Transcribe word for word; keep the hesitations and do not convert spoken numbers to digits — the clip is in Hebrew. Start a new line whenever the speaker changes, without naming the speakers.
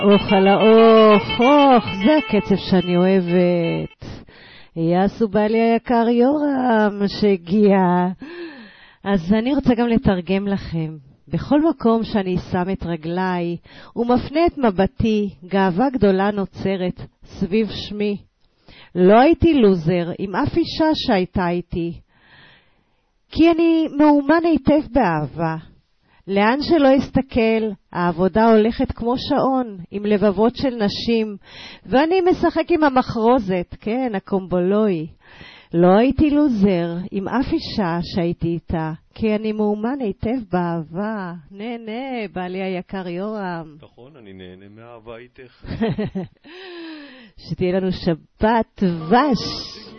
אוך על האוך, אוך, זה הקצב שאני אוהבת. יעשו בעלי היקר יורם שהגיע. אז אני רוצה גם לתרגם לכם. בכל מקום שאני שם את רגליי ומפנה את מבטי, גאווה גדולה נוצרת סביב שמי. לא הייתי לוזר עם אף אישה שהייתה איתי, כי אני מאומן היטב באהבה. לאן שלא אסתכל, העבודה הולכת כמו שעון, עם לבבות של נשים, ואני משחק עם המחרוזת, כן, הקומבולוי. לא הייתי לוזר עם אף אישה שהייתי איתה, כי אני מאומן היטב באהבה. נהנה, בעלי היקר יורם.
נכון, אני נהנה מהאהבה איתך.
שתהיה לנו שבת דבש.